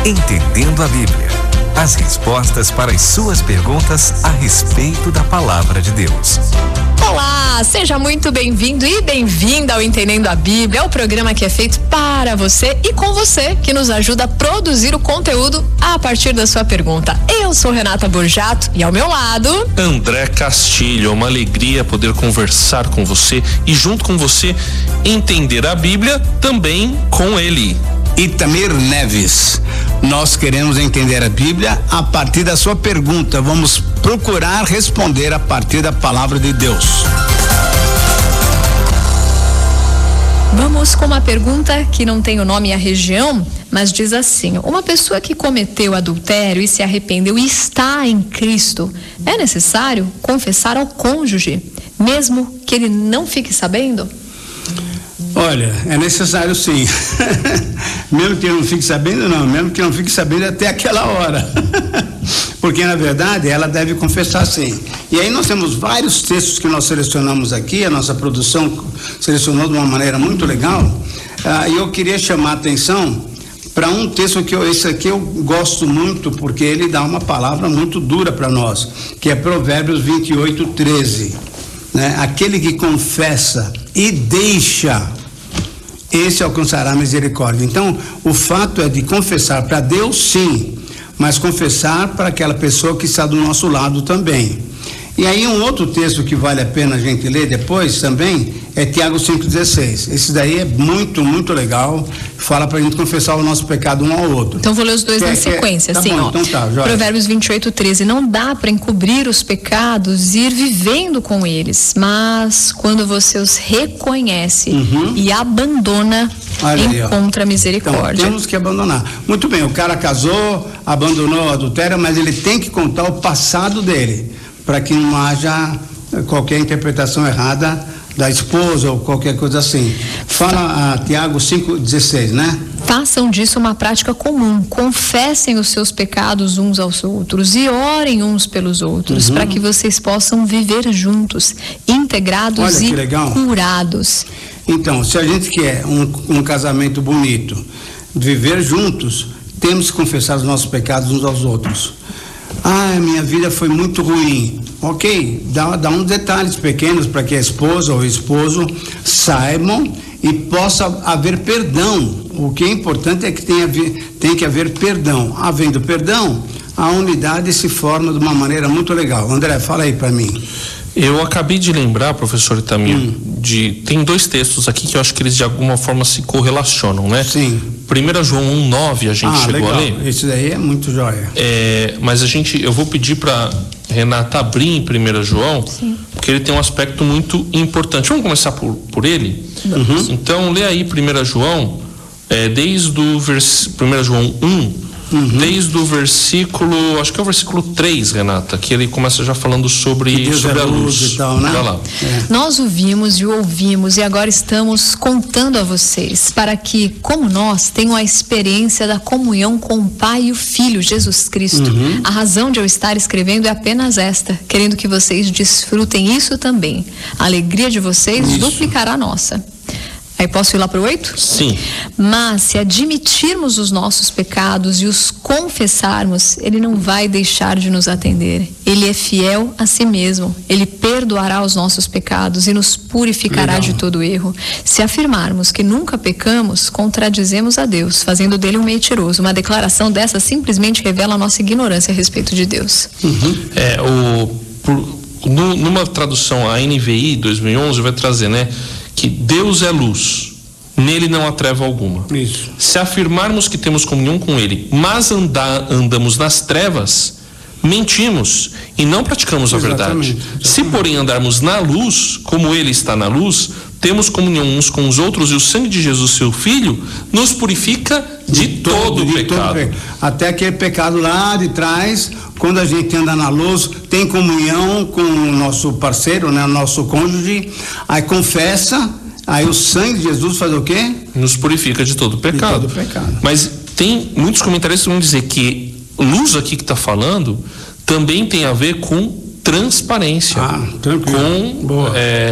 Entendendo a Bíblia. As respostas para as suas perguntas a respeito da Palavra de Deus. Olá, seja muito bem-vindo e bem-vinda ao Entendendo a Bíblia, é o programa que é feito para você e com você, que nos ajuda a produzir o conteúdo a partir da sua pergunta. Eu sou Renata Borjato e ao meu lado... André Castilho. É uma alegria poder conversar com você e junto com você entender a Bíblia também com ele. Itamir Neves. Nós queremos entender a Bíblia a partir da sua pergunta. Vamos procurar responder a partir da palavra de Deus. Vamos com uma pergunta que não tem o nome e a região, mas diz assim: uma pessoa que cometeu adultério e se arrependeu e está em Cristo, é necessário confessar ao cônjuge, mesmo que ele não fique sabendo? Olha, é necessário sim. Mesmo que eu não fique sabendo, não. Mesmo que eu não fique sabendo até aquela hora. Porque, na verdade, ela deve confessar sim. E aí nós temos vários textos que nós selecionamos aqui, a nossa produção selecionou de uma maneira muito legal. E eu queria chamar a atenção para um texto esse aqui eu gosto muito, porque ele dá uma palavra muito dura para nós, que é Provérbios 28:13. Né? Aquele que confessa e deixa, esse alcançará misericórdia. Então, o fato é de confessar para Deus, sim, mas confessar para aquela pessoa que está do nosso lado também. E aí um outro texto que vale a pena a gente ler depois também é Tiago 5,16. Esse daí é muito, muito legal. Fala pra gente confessar o nosso pecado um ao outro. Então vou ler os dois na sequência, assim, ó. Então tá, Provérbios 28:13. Não dá para encobrir os pecados e ir vivendo com eles, mas quando você os reconhece e abandona, encontra misericórdia. Então, temos que abandonar. Muito bem, o cara casou, abandonou o adultério, mas ele tem que contar o passado dele, para que não haja qualquer interpretação errada da esposa ou qualquer coisa assim. Fala Tiago 5,16, né? Façam disso uma prática comum, confessem os seus pecados uns aos outros e orem uns pelos outros, para que vocês possam viver juntos, integrados e curados. Então, se a gente quer um casamento bonito, viver juntos, temos que confessar os nossos pecados uns aos outros. Minha vida foi muito ruim. Ok, dá uns detalhes pequenos para que a esposa ou o esposo saibam e possa haver perdão. O que é importante é que tem que haver perdão. Havendo perdão, a unidade se forma de uma maneira muito legal. André, fala aí para mim. Eu acabei de lembrar, professor Itamir, tem dois textos aqui que eu acho que eles de alguma forma se correlacionam, né? Sim. 1 João 1,9 a gente chegou legal. a ler. Isso daí é muito joia. Mas eu vou pedir para Renata abrir em 1 João, porque ele tem um aspecto muito importante. Vamos começar por ele? Então, lê aí 1 João, desde o 1 João 1, desde o versículo, acho que é o versículo 3, Renata, que ele começa já falando sobre a luz e tal, né? Vai lá. Nós o vimos e o ouvimos e agora estamos contando a vocês, para que, como nós, tenham a experiência da comunhão com o Pai e o Filho, Jesus Cristo. A razão de eu estar escrevendo é apenas esta, querendo que vocês desfrutem isso também. A alegria de vocês duplicará a nossa. Aí posso ir lá para o 8? Sim. Mas se admitirmos os nossos pecados e os confessarmos, Ele não vai deixar de nos atender. Ele é fiel a si mesmo. Ele perdoará os nossos pecados e nos purificará de todo erro. Se afirmarmos que nunca pecamos, contradizemos a Deus, fazendo dele um mentiroso. Uma declaração dessa simplesmente revela a nossa ignorância a respeito de Deus. Numa tradução, a NVI 2011 vai trazer, né, que Deus é luz, nele não há treva alguma. Isso. Se afirmarmos que temos comunhão com ele, mas andamos nas trevas, mentimos e não praticamos a verdade. Se porém andarmos na luz, como ele está na luz, temos comunhão uns com os outros e o sangue de Jesus, seu Filho, nos purifica de todo pecado. Até aquele pecado lá de trás, quando a gente anda na luz, tem comunhão com o nosso parceiro, né, o nosso cônjuge, aí confessa, aí o sangue de Jesus faz o quê? Nos purifica de todo pecado. De todo pecado. Mas tem muitos comentaristas que vão dizer que luz aqui que está falando também tem a ver com transparência. Tranquilo. Com